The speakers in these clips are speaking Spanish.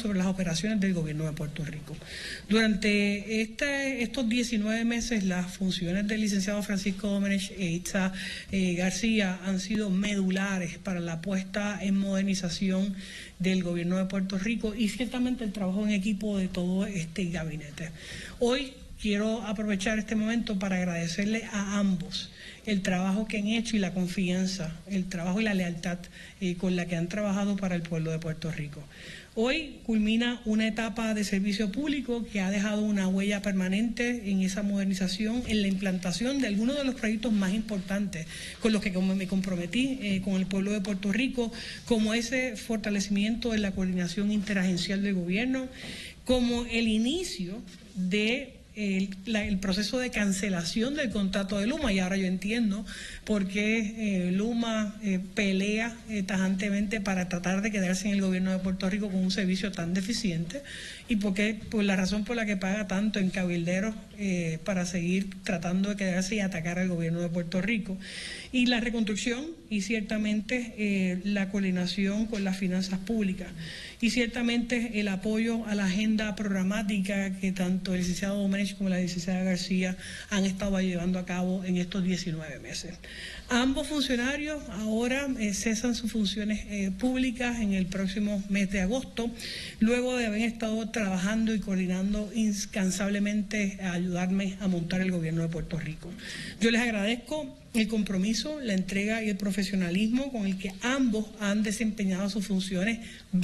sobre las operaciones del gobierno de Puerto Rico. Durante estos 19 meses, las funciones del licenciado Francisco Domenech e Itza García han sido medulares para la puesta en modernización del gobierno de Puerto Rico y ciertamente el trabajo en equipo de todo este gabinete. Hoy quiero aprovechar este momento para agradecerle a ambos el trabajo que han hecho y la confianza, el trabajo y la lealtad con la que han trabajado para el pueblo de Puerto Rico. Hoy culmina una etapa de servicio público que ha dejado una huella permanente en esa modernización, en la implantación de algunos de los proyectos más importantes con los que me comprometí con el pueblo de Puerto Rico, como ese fortalecimiento de la coordinación interagencial del gobierno, como el inicio de el proceso de cancelación del contrato de Luma, y ahora yo entiendo por qué Luma pelea tajantemente para tratar de quedarse en el gobierno de Puerto Rico con un servicio tan deficiente y por la razón por la que paga tanto en cabilderos para seguir tratando de quedarse y atacar al gobierno de Puerto Rico. Y la reconstrucción y ciertamente la coordinación con las finanzas públicas y ciertamente el apoyo a la agenda programática que tanto el licenciado Domenech como la licenciada García han estado llevando a cabo en estos 19 meses. Ambos funcionarios ahora cesan sus funciones públicas en el próximo mes de agosto, luego de haber estado trabajando y coordinando incansablemente a ayudarme a montar el gobierno de Puerto Rico. Yo les agradezco el compromiso, la entrega y el profesionalismo con el que ambos han desempeñado sus funciones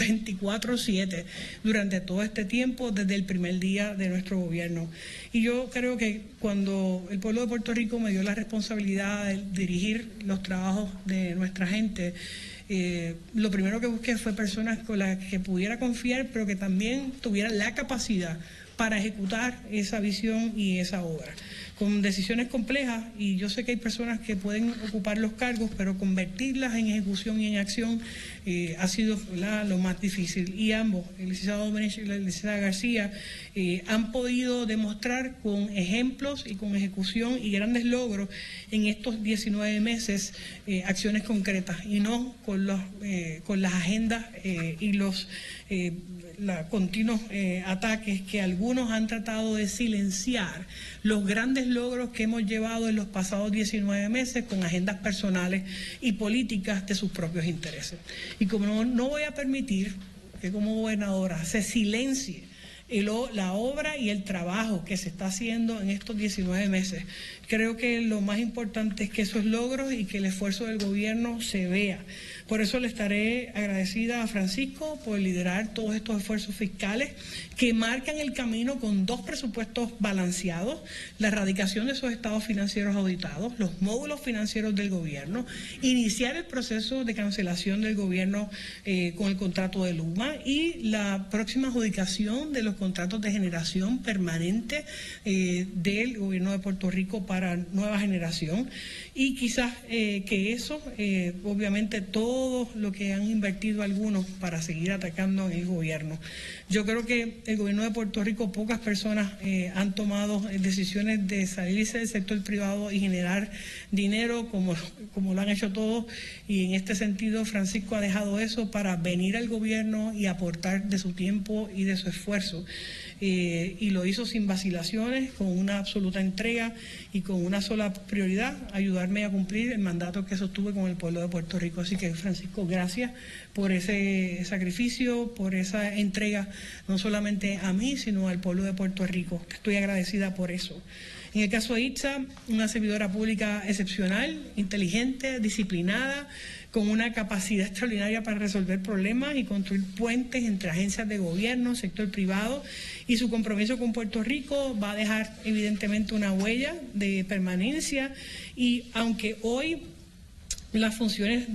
24/7 durante todo este tiempo, desde el primer día de nuestro gobierno. Y yo creo que cuando el pueblo de Puerto Rico me dio la responsabilidad de dirigir los trabajos de nuestra gente, lo primero que busqué fue personas con las que pudiera confiar, pero que también tuvieran la capacidad para ejecutar esa visión y esa obra, con decisiones complejas, y yo sé que hay personas que pueden ocupar los cargos, pero convertirlas en ejecución y en acción ha sido lo más difícil. Y ambos, el licenciado Domenech y la licenciada García, han podido demostrar con ejemplos y con ejecución y grandes logros en estos 19 meses acciones concretas y no con las agendas y los continuos ataques que algunos han tratado de silenciar los grandes logros que hemos llevado en los pasados 19 meses con agendas personales y políticas de sus propios intereses. Y como no voy a permitir que como gobernadora se silencie la obra y el trabajo que se está haciendo en estos 19 meses, creo que lo más importante es que esos logros y que el esfuerzo del gobierno se vea. Por eso le estaré agradecida a Francisco por liderar todos estos esfuerzos fiscales que marcan el camino con 2 presupuestos balanceados, la erradicación de esos estados financieros auditados, los módulos financieros del gobierno, iniciar el proceso de cancelación del gobierno con el contrato de Luma y la próxima adjudicación de los contratos de generación permanente del gobierno de Puerto Rico para nueva generación. Y quizás que eso, obviamente, todo lo que han invertido algunos para seguir atacando en el gobierno. Yo creo que el gobierno de Puerto Rico, pocas personas han tomado decisiones de salirse del sector privado y generar dinero como lo han hecho todos, y en este sentido Francisco ha dejado eso para venir al gobierno y aportar de su tiempo y de su esfuerzo. Y lo hizo sin vacilaciones, con una absoluta entrega y con una sola prioridad: ayudarme a cumplir el mandato que sostuve con el pueblo de Puerto Rico. Así que, Francisco, gracias por ese sacrificio, por esa entrega, no solamente a mí, sino al pueblo de Puerto Rico. Estoy agradecida por eso. En el caso de Itza, una servidora pública excepcional, inteligente, disciplinada, con una capacidad extraordinaria para resolver problemas y construir puentes entre agencias de gobierno, sector privado, y su compromiso con Puerto Rico va a dejar evidentemente una huella de permanencia. Y aunque hoy las funciones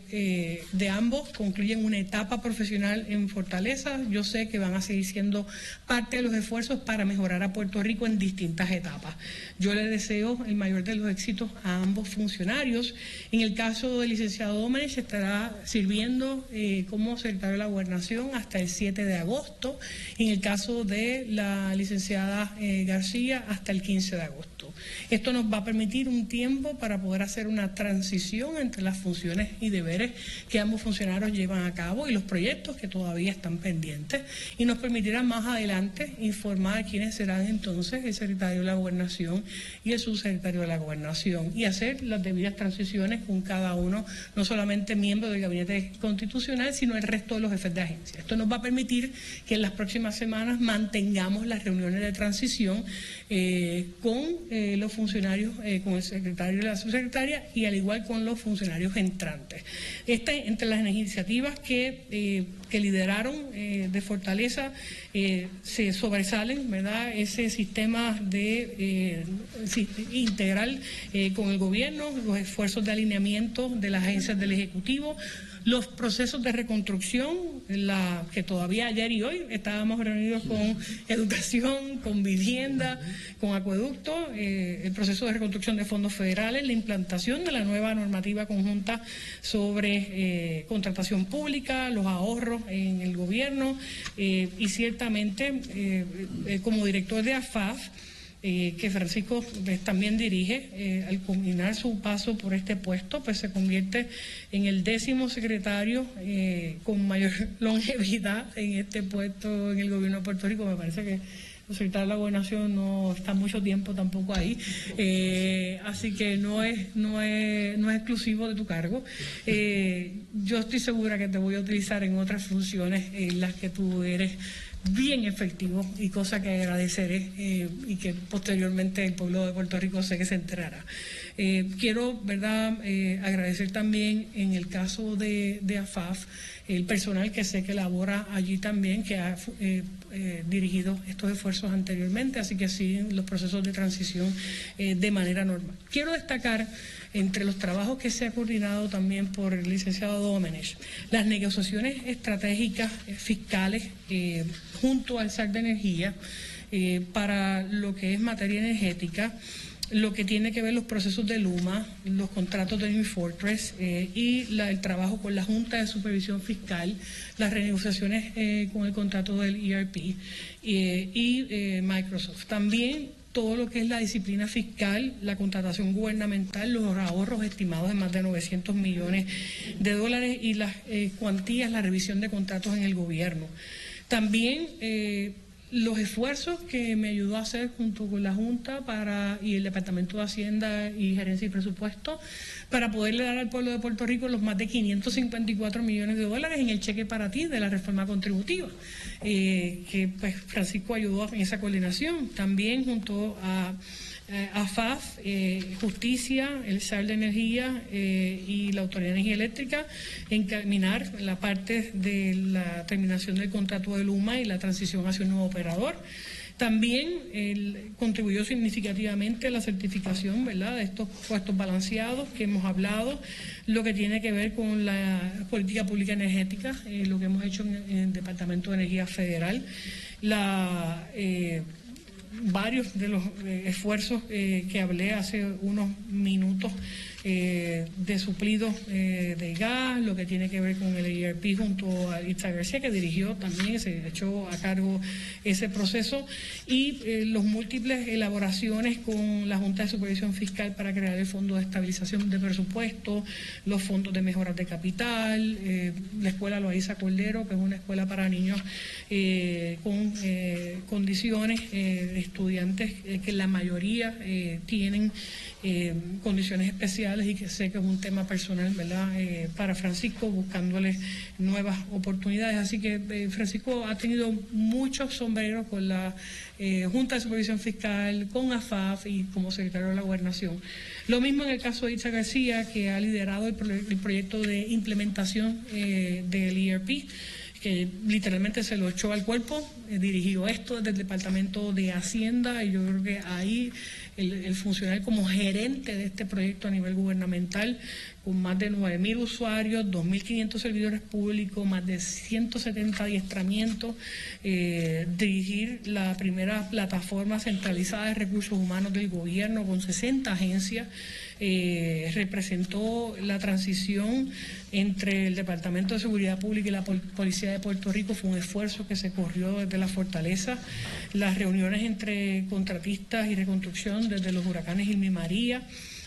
de ambos concluyen una etapa profesional en Fortaleza, yo sé que van a seguir siendo parte de los esfuerzos para mejorar a Puerto Rico en distintas etapas. Yo les deseo el mayor de los éxitos a ambos funcionarios. En el caso del licenciado Domenech, estará sirviendo como secretario de la Gobernación hasta el 7 de agosto. En el caso de la licenciada García, hasta el 15 de agosto. Esto nos va a permitir un tiempo para poder hacer una transición entre las funciones y deberes que ambos funcionarios llevan a cabo y los proyectos que todavía están pendientes, y nos permitirá más adelante informar quiénes serán entonces el secretario de la Gobernación y el subsecretario de la Gobernación, y hacer las debidas transiciones con cada uno, no solamente miembro del Gabinete Constitucional, sino el resto de los jefes de agencia. Esto nos va a permitir que en las próximas semanas mantengamos las reuniones de transición con los funcionarios, con el secretario y la subsecretaria, y al igual con los funcionarios entrantes. Entre las iniciativas que lideraron de Fortaleza se sobresalen, ¿verdad?, ese sistema de integral con el gobierno, los esfuerzos de alineamiento de las agencias del Ejecutivo, los procesos de reconstrucción, que todavía ayer y hoy estábamos reunidos con Educación, con Vivienda, con Acueducto, el proceso de reconstrucción de fondos federales, la implantación de la nueva normativa conjunta sobre contratación pública, los ahorros en el gobierno, y ciertamente como director de AFAF, que Francisco también dirige, al culminar su paso por este puesto, pues se convierte en el 10º secretario con mayor longevidad en este puesto en el gobierno de Puerto Rico. Me parece que el secretario de la Gobernación no está mucho tiempo tampoco ahí, así que no es exclusivo de tu cargo. Yo estoy segura que te voy a utilizar en otras funciones en las que tú eres bien efectivo, y cosa que agradeceré y que posteriormente el pueblo de Puerto Rico sé que se enterará. Quiero, ¿verdad?, agradecer también en el caso de AFAF el personal que sé que labora allí también, que ha dirigido estos esfuerzos anteriormente, así que siguen los procesos de transición de manera normal. Quiero destacar, entre los trabajos que se ha coordinado también por el licenciado Domenech, las negociaciones estratégicas fiscales junto al SAC de Energía para lo que es materia energética, lo que tiene que ver los procesos de Luma, los contratos de New Fortress y el trabajo con la Junta de Supervisión Fiscal, las renegociaciones con el contrato del ERP y Microsoft. También todo lo que es la disciplina fiscal, la contratación gubernamental, los ahorros estimados de más de 900 millones de dólares y las cuantías, la revisión de contratos en el gobierno. También los esfuerzos que me ayudó a hacer junto con la Junta y el Departamento de Hacienda y Gerencia y Presupuesto para poderle dar al pueblo de Puerto Rico los más de 554 millones de dólares en el cheque para ti de la reforma contributiva, que pues Francisco ayudó en esa coordinación. También junto a AFAF, Justicia, el SAC de Energía y la Autoridad de Energía Eléctrica, encaminar la parte de la terminación del contrato de Luma y la transición hacia un nuevo operador. También contribuyó significativamente a la certificación, ¿verdad?, de estos puestos balanceados que hemos hablado, lo que tiene que ver con la política pública energética, lo que hemos hecho en el Departamento de Energía Federal, varios de los esfuerzos que hablé hace unos minutos de suplido de gas, lo que tiene que ver con el ERP junto a Itza García, que dirigió también, se echó a cargo ese proceso, y los múltiples elaboraciones con la Junta de Supervisión Fiscal para crear el Fondo de Estabilización de Presupuesto, los fondos de mejoras de capital, la Escuela Loaiza Cordero, que es una escuela para niños con condiciones de estudiantes que la mayoría tienen condiciones especiales, y que sé que es un tema personal, ¿verdad?, para Francisco, buscándole nuevas oportunidades. Así que Francisco ha tenido muchos sombreros con la Junta de Supervisión Fiscal, con AFAF y como secretario de la Gobernación. Lo mismo en el caso de Itza García, que ha liderado el proyecto de implementación del ERP, que literalmente se lo echó al cuerpo, dirigió esto desde el Departamento de Hacienda, y yo creo que ahí el funcionario como gerente de este proyecto a nivel gubernamental, con más de 9.000 usuarios, 2.500 servidores públicos, más de 170 adiestramientos, dirigir la primera plataforma centralizada de recursos humanos del gobierno con 60 agencias, representó la transición entre el Departamento de Seguridad Pública y la Policía de Puerto Rico. Fue un esfuerzo que se corrió desde la Fortaleza, las reuniones entre contratistas y reconstrucción desde los huracanes Irma y María,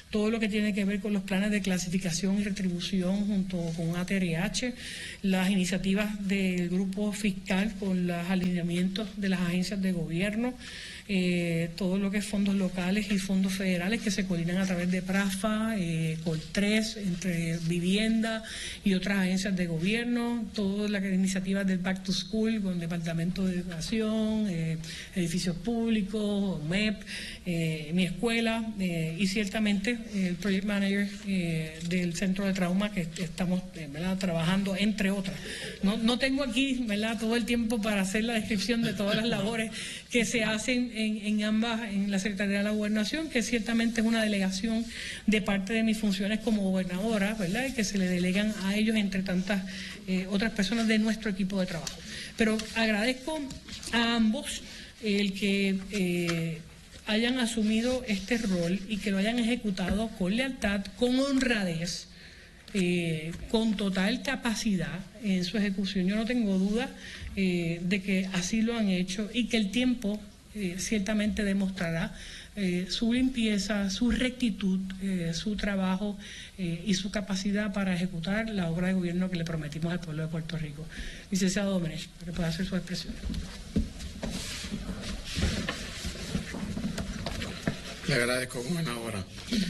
todo lo que tiene que ver con los planes de clasificación y retribución junto con ATRH, las iniciativas del grupo fiscal con los alineamientos de las agencias de gobierno, todo lo que es fondos locales y fondos federales que se coordinan a través de PRAFA, COL3, entre vivienda y otras agencias de gobierno, todas las iniciativas del Back to School con el Departamento de Educación, edificios públicos, MEP, mi escuela y ciertamente el Project Manager del Centro de Trauma que estamos ¿verdad? Trabajando, entre otras. No tengo aquí ¿verdad? Todo el tiempo para hacer la descripción de todas las labores que se hacen en ambas, en la Secretaría de la Gobernación, que ciertamente es una delegación de parte de mis funciones como gobernadora, ¿verdad? Y que se le delegan a ellos entre tantas otras personas de nuestro equipo de trabajo. Pero agradezco a ambos el que hayan asumido este rol y que lo hayan ejecutado con lealtad, con honradez, con total capacidad en su ejecución. Yo no tengo duda de que así lo han hecho y que el tiempo ciertamente demostrará su limpieza, su rectitud, su trabajo y su capacidad para ejecutar la obra de gobierno que le prometimos al pueblo de Puerto Rico. Licenciado Domenech, para que pueda hacer su expresión. Le agradezco, gobernadora.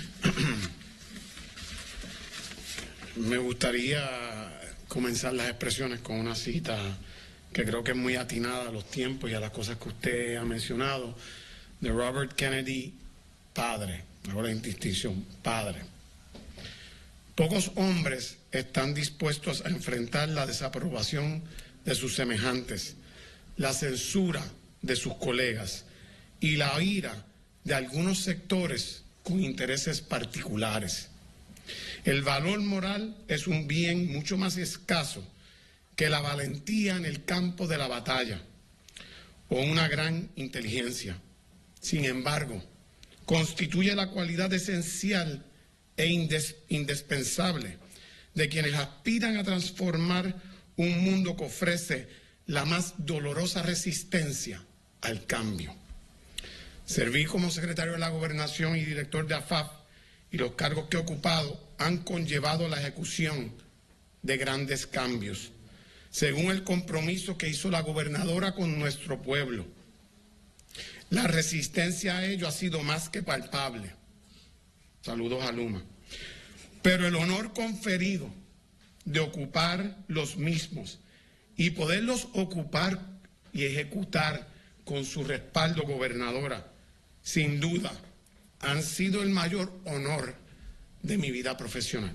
Me gustaría comenzar las expresiones con una cita que creo que es muy atinada a los tiempos y a las cosas que usted ha mencionado, de Robert Kennedy, padre, ahora en distinción, padre. Pocos hombres están dispuestos a enfrentar la desaprobación de sus semejantes, la censura de sus colegas y la ira de algunos sectores con intereses particulares. El valor moral es un bien mucho más escaso que la valentía en el campo de la batalla o una gran inteligencia. Sin embargo, constituye la cualidad esencial e indispensable de quienes aspiran a transformar un mundo que ofrece la más dolorosa resistencia al cambio. Serví como secretario de la Gobernación y director de AFAF y los cargos que he ocupado han conllevado la ejecución de grandes cambios, según el compromiso que hizo la gobernadora con nuestro pueblo. La resistencia a ello ha sido más que palpable. Saludos a Luma. Pero el honor conferido de ocupar los mismos y poderlos ocupar y ejecutar con su respaldo, gobernadora, sin duda, han sido el mayor honor de mi vida profesional.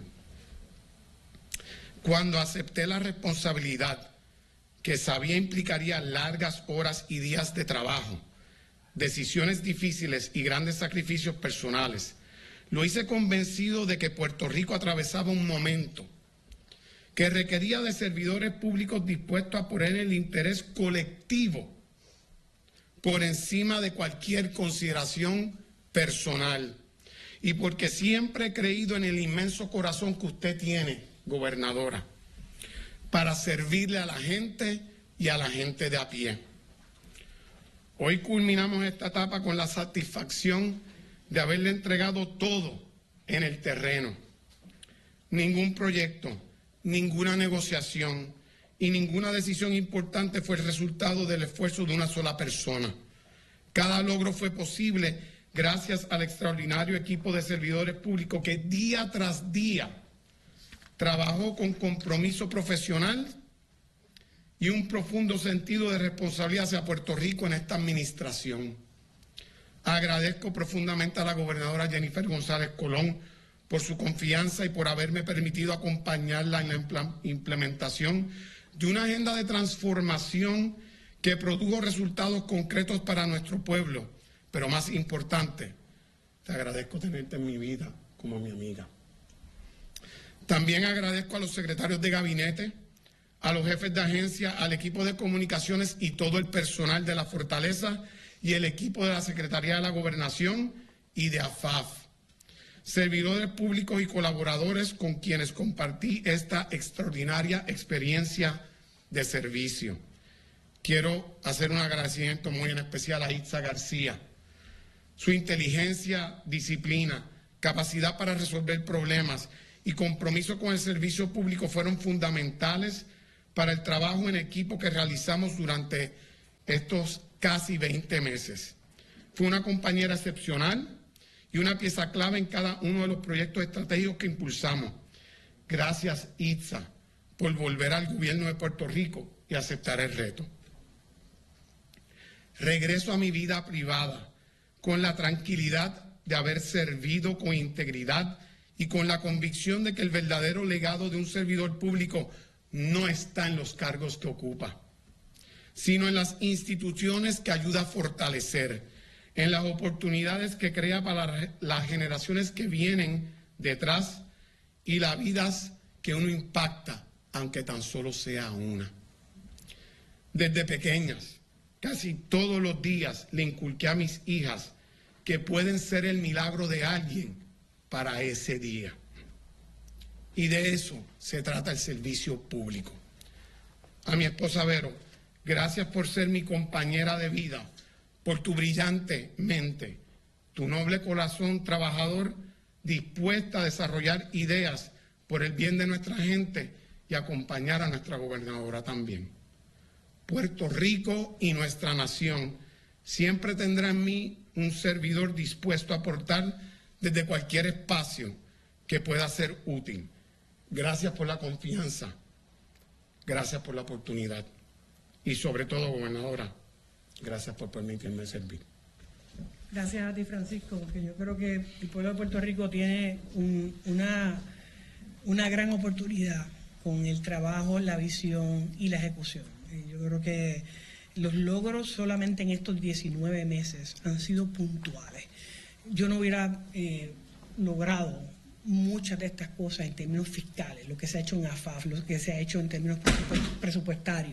Cuando acepté la responsabilidad que sabía implicaría largas horas y días de trabajo, decisiones difíciles y grandes sacrificios personales, lo hice convencido de que Puerto Rico atravesaba un momento que requería de servidores públicos dispuestos a poner el interés colectivo por encima de cualquier consideración personal. Y porque siempre he creído en el inmenso corazón que usted tiene, gobernadora, para servirle a la gente y a la gente de a pie. Hoy culminamos esta etapa con la satisfacción de haberle entregado todo en el terreno. Ningún proyecto, ninguna negociación y ninguna decisión importante fue el resultado del esfuerzo de una sola persona. Cada logro fue posible gracias al extraordinario equipo de servidores públicos que día tras día trabajó con compromiso profesional y un profundo sentido de responsabilidad hacia Puerto Rico en esta administración. Agradezco profundamente a la gobernadora Jennifer González Colón por su confianza y por haberme permitido acompañarla en la implementación de una agenda de transformación que produjo resultados concretos para nuestro pueblo. Pero más importante, te agradezco tenerte en mi vida como mi amiga. También agradezco a los secretarios de gabinete, a los jefes de agencia, al equipo de comunicaciones y todo el personal de la Fortaleza y el equipo de la Secretaría de la Gobernación y de AFAF, servidores públicos y colaboradores con quienes compartí esta extraordinaria experiencia de servicio. Quiero hacer un agradecimiento muy en especial a Itza García. Su inteligencia, disciplina, capacidad para resolver problemas y compromiso con el servicio público fueron fundamentales para el trabajo en equipo que realizamos durante estos casi 20 meses. Fue una compañera excepcional y una pieza clave en cada uno de los proyectos estratégicos que impulsamos. Gracias, Itza, por volver al gobierno de Puerto Rico y aceptar el reto. Regreso a mi vida privada con la tranquilidad de haber servido con integridad y con la convicción de que el verdadero legado de un servidor público no está en los cargos que ocupa, sino en las instituciones que ayuda a fortalecer, en las oportunidades que crea para las generaciones que vienen detrás y las vidas que uno impacta, aunque tan solo sea una. Desde pequeñas, casi todos los días le inculqué a mis hijas que pueden ser el milagro de alguien para ese día. Y de eso se trata el servicio público. A mi esposa Vero, gracias por ser mi compañera de vida, por tu brillante mente, tu noble corazón trabajador, dispuesta a desarrollar ideas por el bien de nuestra gente y acompañar a nuestra gobernadora también. Puerto Rico y nuestra nación siempre tendrá en mí un servidor dispuesto a aportar desde cualquier espacio que pueda ser útil. Gracias por la confianza, gracias por la oportunidad y sobre todo, gobernadora, gracias por permitirme servir. Gracias a ti, Francisco, porque yo creo que el pueblo de Puerto Rico tiene una gran oportunidad con el trabajo, la visión y la ejecución. Yo creo que los logros solamente en estos 19 meses han sido puntuales. Yo no hubiera logrado muchas de estas cosas en términos fiscales, lo que se ha hecho en AFAF, lo que se ha hecho en términos presupuestarios,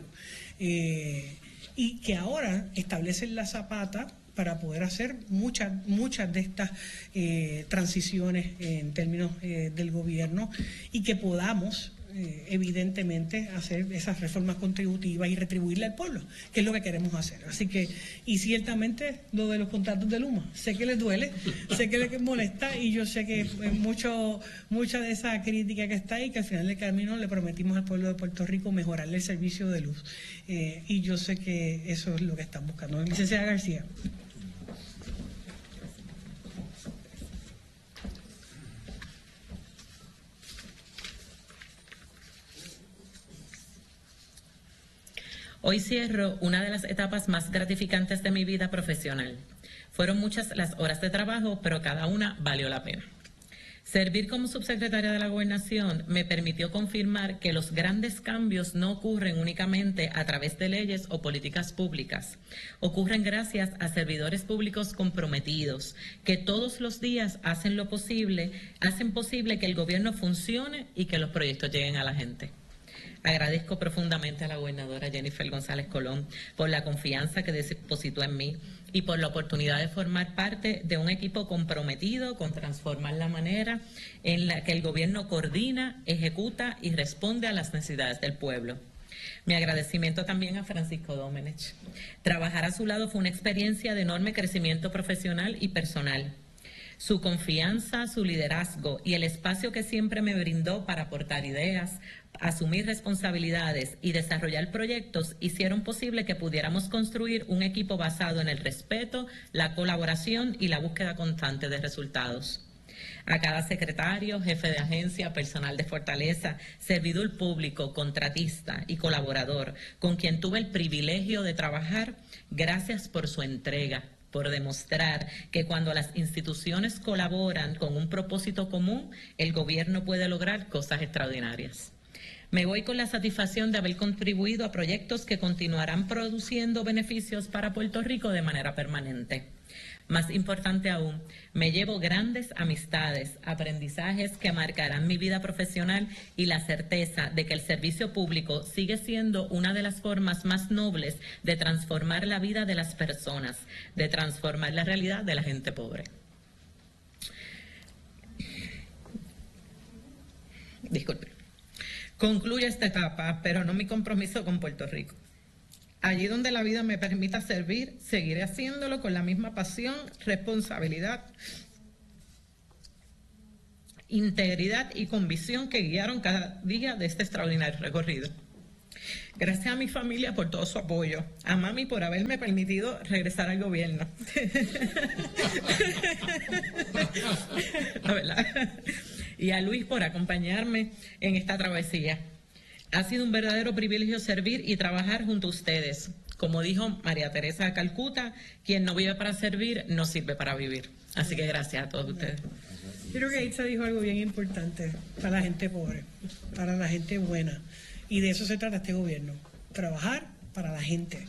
y que ahora establecen la zapata para poder hacer muchas de estas transiciones en términos del gobierno y que podamos evidentemente hacer esas reformas contributivas y retribuirle al pueblo, que es lo que queremos hacer. Así que, y ciertamente lo de los contratos de Luma, sé que les duele, sé que les molesta y yo sé que mucha de esa crítica que está ahí, que al final del camino le prometimos al pueblo de Puerto Rico mejorarle el servicio de luz y yo sé que eso es lo que están buscando. Licenciada García. Hoy cierro una de las etapas más gratificantes de mi vida profesional. Fueron muchas las horas de trabajo, pero cada una valió la pena. Servir como subsecretaria de la Gobernación me permitió confirmar que los grandes cambios no ocurren únicamente a través de leyes o políticas públicas. Ocurren gracias a servidores públicos comprometidos, que todos los días hacen posible que el gobierno funcione y que los proyectos lleguen a la gente. Agradezco profundamente a la gobernadora Jennifer González Colón por la confianza que depositó en mí y por la oportunidad de formar parte de un equipo comprometido con transformar la manera en la que el gobierno coordina, ejecuta y responde a las necesidades del pueblo. Mi agradecimiento también a Francisco Domenech. Trabajar a su lado fue una experiencia de enorme crecimiento profesional y personal. Su confianza, su liderazgo y el espacio que siempre me brindó para aportar ideas, asumir responsabilidades y desarrollar proyectos hicieron posible que pudiéramos construir un equipo basado en el respeto, la colaboración y la búsqueda constante de resultados. A cada secretario, jefe de agencia, personal de Fortaleza, servidor público, contratista y colaborador con quien tuve el privilegio de trabajar, gracias por su entrega, por demostrar que cuando las instituciones colaboran con un propósito común, el gobierno puede lograr cosas extraordinarias. Me voy con la satisfacción de haber contribuido a proyectos que continuarán produciendo beneficios para Puerto Rico de manera permanente. Más importante aún, me llevo grandes amistades, aprendizajes que marcarán mi vida profesional y la certeza de que el servicio público sigue siendo una de las formas más nobles de transformar la vida de las personas, de transformar la realidad de la gente pobre. Disculpe. Concluye esta etapa, pero no mi compromiso con Puerto Rico. Allí donde la vida me permita servir, seguiré haciéndolo con la misma pasión, responsabilidad integridad y convicción que guiaron cada día de este extraordinario recorrido. Gracias a mi familia por todo su apoyo, a mami por haberme permitido regresar al gobierno. La verdad. Y a Luis por acompañarme en esta travesía. Ha sido un verdadero privilegio servir y trabajar junto a ustedes. Como dijo María Teresa de Calcuta, quien no vive para servir, no sirve para vivir. Así que gracias a todos ustedes. Yo creo que Itza dijo algo bien importante para la gente pobre, para la gente buena. Y de eso se trata este gobierno, trabajar para la gente.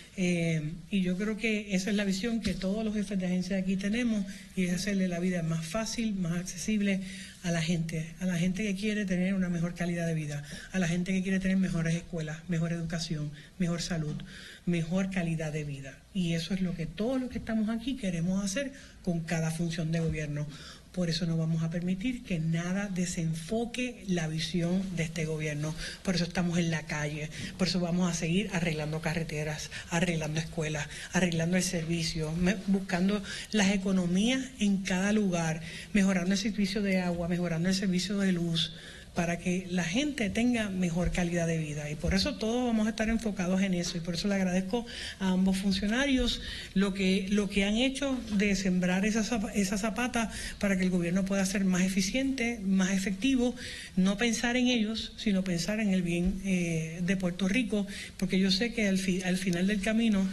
Y yo creo que esa es la visión que todos los jefes de agencia de aquí tenemos, y es hacerle la vida más fácil, más accesible a la gente que quiere tener una mejor calidad de vida, a la gente que quiere tener mejores escuelas, mejor educación, mejor salud, mejor calidad de vida. Y eso es lo que todos los que estamos aquí queremos hacer con cada función de gobierno. Por eso no vamos a permitir que nada desenfoque la visión de este gobierno. Por eso estamos en la calle. Por eso vamos a seguir arreglando carreteras, arreglando escuelas, arreglando el servicio, buscando las economías en cada lugar, mejorando el servicio de agua, mejorando el servicio de luz, para que la gente tenga mejor calidad de vida. Y por eso todos vamos a estar enfocados en eso. Y por eso le agradezco a ambos funcionarios lo que han hecho de sembrar esa zapata para que el gobierno pueda ser más eficiente, más efectivo, no pensar en ellos, sino pensar en el bien de Puerto Rico, porque yo sé que al final del camino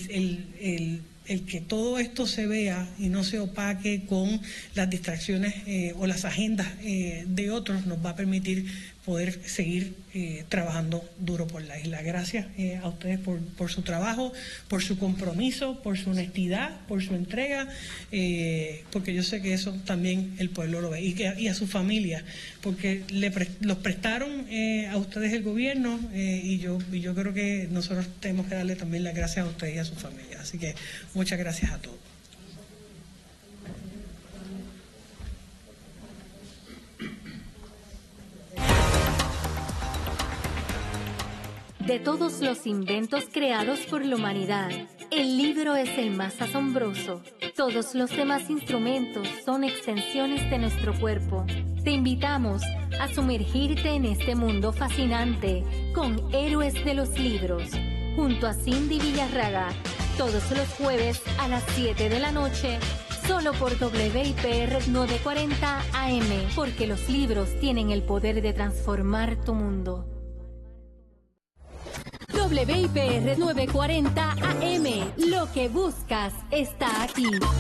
el que todo esto se vea y no se opaque con las distracciones o las agendas de otros nos va a permitir poder seguir trabajando duro por la isla. Gracias a ustedes por su trabajo, por su compromiso, por su honestidad, por su entrega, porque yo sé que eso también el pueblo lo ve, y a su familia, porque los prestaron a ustedes el gobierno, y yo creo que nosotros tenemos que darle también las gracias a ustedes y a su familia. Así que muchas gracias a todos. De todos los inventos creados por la humanidad, el libro es el más asombroso. Todos los demás instrumentos son extensiones de nuestro cuerpo. Te invitamos a sumergirte en este mundo fascinante con Héroes de los Libros, junto a Cindy Villarraga, todos los jueves a las 7 de la noche, solo por WIPR 940 AM, porque los libros tienen el poder de transformar tu mundo. WIPR 940 AM, lo que buscas está aquí.